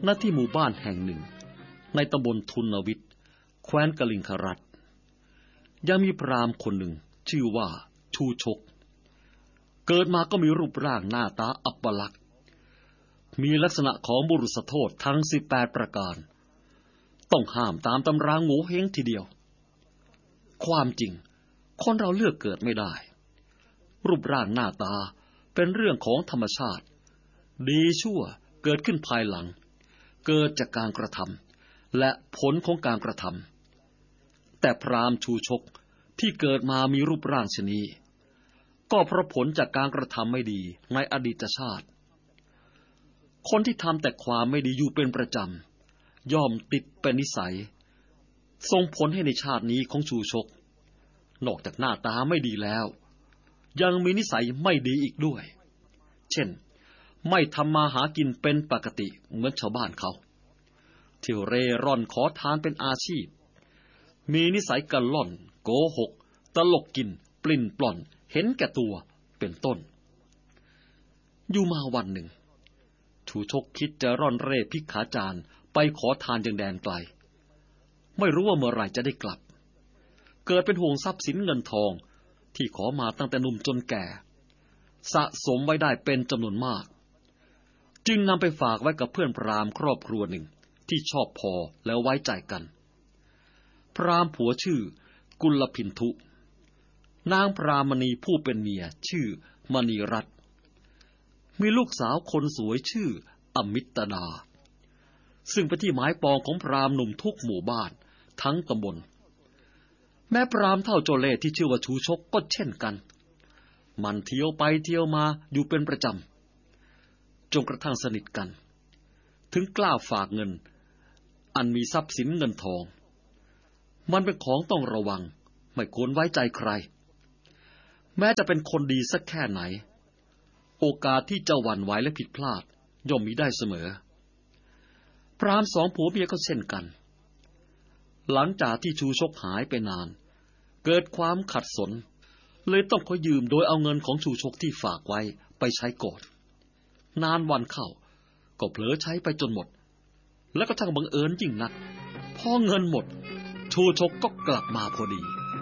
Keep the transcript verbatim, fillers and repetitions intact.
ณที่หมู่บ้านแห่งหนึ่งในตำบลทุนวิทย์แคว้นกลิงครัฐยังมีพราหมณ์คนหนึ่งชื่อว่าชูชกเกิดมาก็มีรูปร่างหน้าตาอัปลักษณ์มีลักษณะของบุรุษโทษทั้งสิบแปดประการต้องห้ามตามตำราโง่เฮงทีเดียวความจริงคนเราเลือกเกิดไม่ได้รูปร่างหน้าตาเป็นเรื่องของธรรมชาติดีชั่วเกิดขึ้นภายหลังเกิดจากการกระทำและผลของการกระทำแต่พราหมณ์ชูชกที่เกิดมามีรูปร่างชนี้ก็เพราะผลจากการกระทำไม่ดีในอดีตชาติคนที่ทำแต่ความไม่ดีอยู่เป็นประจำย่อมติดเป็นนิสัยส่งผลให้ในชาตินี้ของชูชกนอกจากหน้าตาไม่ดีแล้วยังมีนิสัยไม่ดีอีกด้วยเช่นไม่ทำมาหากินเป็นปกติเหมือนชาวบ้านเขาเที่ยวเร่ร่อนขอทานเป็นอาชีพมีนิสัยกระล่อนโกหกตลกกินปลิ้นปล้อนเห็นแก่ตัวเป็นต้นอยู่มาวันหนึ่งชูชกคิดจะร่อนเร่ภิกขาจารไปขอทานยังแดนไกลไม่รู้ว่าเมื่อไหร่จะได้กลับเกิดเป็นห่วงทรัพย์สินเงินทองที่ขอมาตั้งแต่หนุ่มจนแก่สะสมไว้ได้เป็นจำนวนมากจึงนำไปฝากไว้กับเพื่อนพราหมณ์ครอบครัวหนึ่งที่ชอบพอแล้วไว้ใจกันพราหมณ์ผัวชื่อกุลพินทุนางพรามณีผู้เป็นเมียชื่อมณีรัตน์มีลูกสาวคนสวยชื่ออมิตดาซึ่งเป็นที่หมายปองของพราหมณ์หนุ่มทุกหมู่บ้านทั้งตำบลแม้พราหมณ์เท่าโจเล่ที่ชื่อว่าชูชกก็เช่นกันมันเที่ยวไปเที่ยวมาอยู่เป็นประจำจนกระทั่งสนิทกันถึงกล้าฝากเงินอันมีทรัพย์สินเงินทองมันเป็นของต้องระวังไม่ควรไว้ใจใครแม้จะเป็นคนดีสักแค่ไหนโอกาสที่จะหวั่นไหวและผิดพลาดย่อมมีได้เสมอพราหมณ์สองผัวเมียก็เช่นกันหลังจากที่ชูชกหายไปนานเกิดความขัดสนเลยต้องขอยืมโดยเอาเงินของชูชกที่ฝากไว้ไปใช้ก่อนนานวันเข้าก็เผลอใช้ไปจนหมดแล้วก็ช่างบังเอิญยิ่งนักพอเงินหมดชูชกก็กลับมาพอดี